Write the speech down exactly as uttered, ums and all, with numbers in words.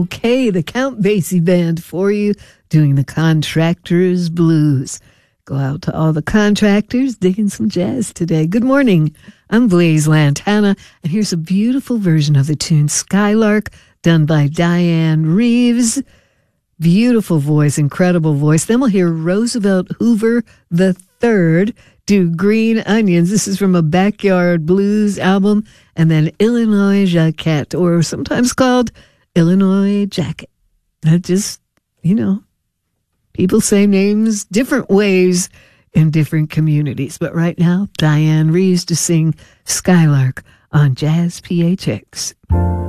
Okay, the Count Basie Band for you, doing the Contractors Blues. Go out to all the contractors digging some jazz today. Good morning. I'm Blaise Lantana, and here's a beautiful version of the tune Skylark, done by Diane Reeves. Beautiful voice, incredible voice. Then we'll hear Roosevelt Hoover the Third do Green Onions. This is from a Backyard Blues album. And then Illinois Jacquet, or sometimes called Illinois Jacket. That just, you know, people say names different ways in different communities. But right now, Diane Reeves to sing Skylark on Jazz P H X.